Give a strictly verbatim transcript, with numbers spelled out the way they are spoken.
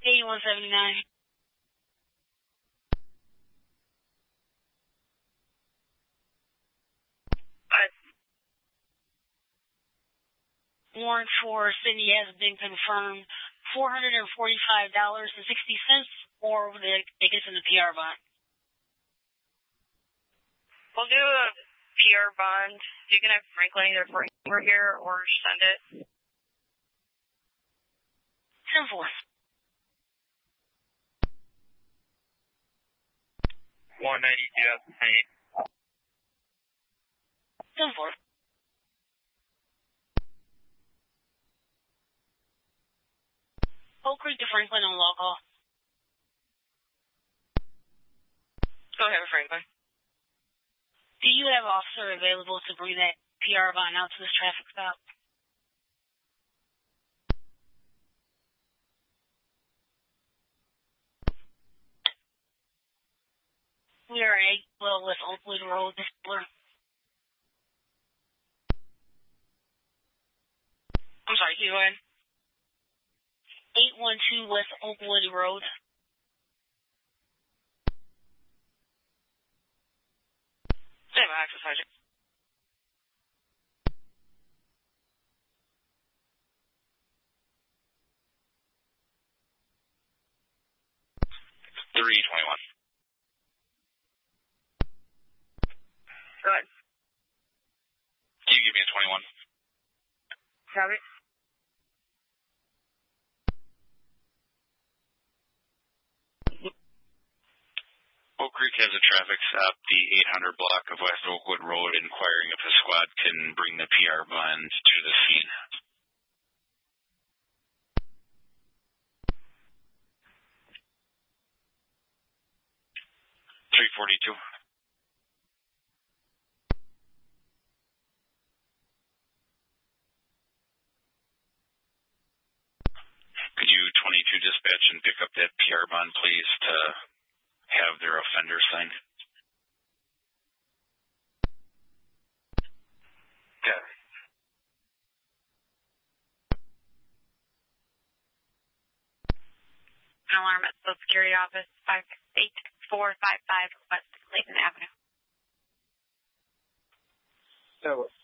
eighty-one seventy-nine. Warrant for Sydney has been confirmed. four hundred forty-five dollars and sixty cents, or they, they get in the P R bond. We'll do a P R bond. You can have Franklin either bring over here or send it. ten four. one ninety, yes, eight. ten four. Oak Creek to Franklin on log call. Go ahead, Franklin. Do you have an officer available to bring that P R bond out to this traffic stop? We are at eight twelve West Oakwood Road, Whistler. I'm sorry, can you go ahead? eight one two West Oakwood Road. Stand by, access Sergeant. three twenty-one. Go ahead. Can you give me a twenty-one? Copy. Oak Creek has a traffic stop, the eight hundred block of West Oakwood Road, inquiring if the squad can bring the P R bond to the scene. three forty-two. Could you twenty-two dispatch and pick up that P R bond, please, to have their offender signed? Okay. An alarm at the security office, five eight four five five West Clayton Avenue. So